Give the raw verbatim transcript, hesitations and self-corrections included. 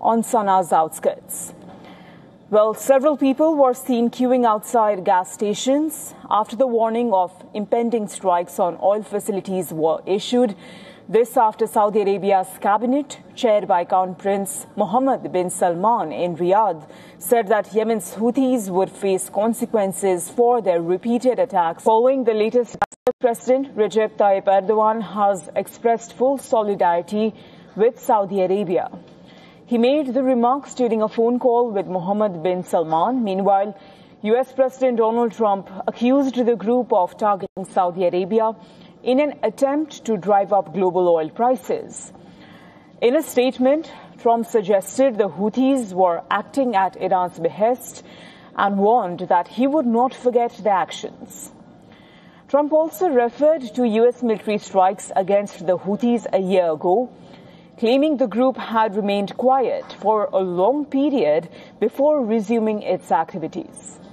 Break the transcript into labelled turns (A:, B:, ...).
A: on Sana's outskirts. Well, several people were seen queuing outside gas stations after the warning of impending strikes on oil facilities were issued. This after Saudi Arabia's cabinet, chaired by Crown Prince Mohammed bin Salman in Riyadh, said that Yemen's Houthis would face consequences for their repeated attacks. Following the latest, President Recep Tayyip Erdogan has expressed full solidarity with Saudi Arabia. He made the remarks during a phone call with Mohammed bin Salman. Meanwhile, U S President Donald Trump accused the group of targeting Saudi Arabia in an attempt to drive up global oil prices. In a statement, Trump suggested the Houthis were acting at Iran's behest and warned that he would not forget their actions. Trump also referred to U S military strikes against the Houthis a year ago, claiming the group had remained quiet for a long period before resuming its activities.